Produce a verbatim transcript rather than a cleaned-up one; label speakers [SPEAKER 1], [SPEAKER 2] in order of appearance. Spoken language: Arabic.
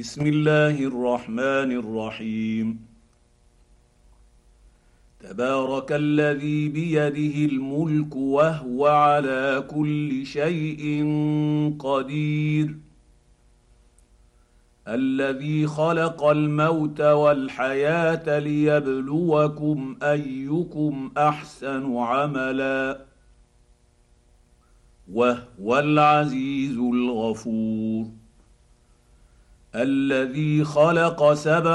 [SPEAKER 1] بسم الله الرحمن الرحيم. تبارك الذي بيده الملك وهو على كل شيء قدير، الذي خلق الموت والحياه ليبلوكم ايكم احسن عملا، وهو العزيز الغفور، الذي خلق سبع